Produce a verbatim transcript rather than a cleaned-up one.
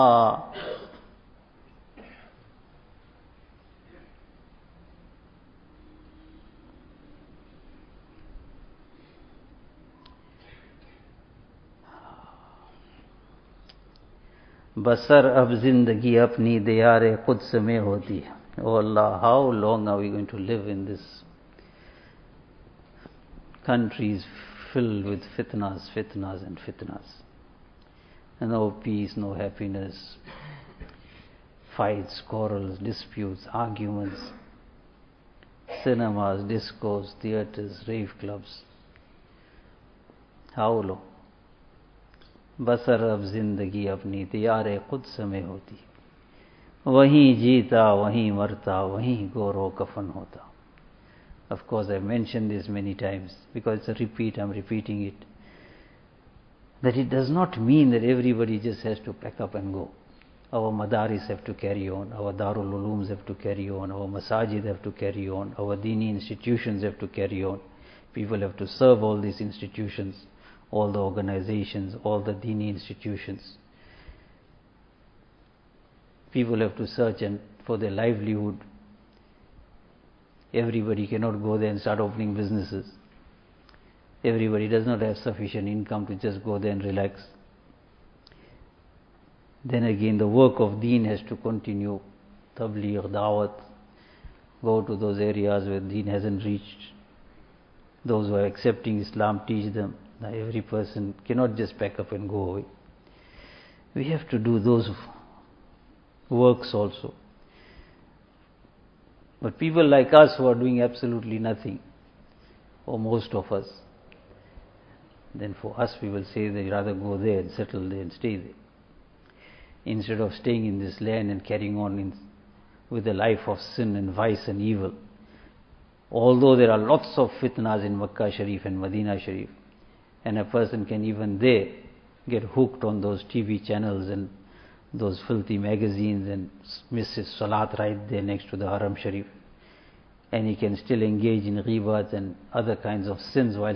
बसर अब जिंदगी अपनी दियारे कुद्स में होती है. Oh Allah, how long are we going to live in this countries filled with fitnas, fitnas and fitnas? No peace, no happiness, fights, quarrels, disputes, arguments, cinemas, discos, theatres, rave clubs. How long? बसर अब जिंदगी अपनी दियारे Quds में होती, वहीं जीता वहीं मरता वहीं गोरो कफन होता. Of course, I mentioned this many times because it's a repeat, I'm repeating it. That it does not mean that everybody just has to pack up and go. Our madaris have to carry on, our darul ulooms have to carry on, our masajid have to carry on, our dini institutions have to carry on. People have to serve all these institutions, all the organizations, all the dini institutions. People have to search and for their livelihood. Everybody cannot go there and start opening businesses. Everybody does not have sufficient income to just go there and relax. Then again, the work of deen has to continue. Tabligh, da'wat, go to those areas where deen hasn't reached. Those who are accepting Islam, teach them. Now every person cannot just pack up and go away. We have to do those works also. But people like us who are doing absolutely nothing, or most of us, then for us we will say they rather go there and settle there and stay there, instead of staying in this land and carrying on in, with a life of sin and vice and evil. Although there are lots of fitnas in Makkah Sharif and Medina Sharif, and a person can even there get hooked on those T V channels and those filthy magazines and miss his salat right there next to the Haram Sharif, and he can still engage in ghibat and other kinds of sins while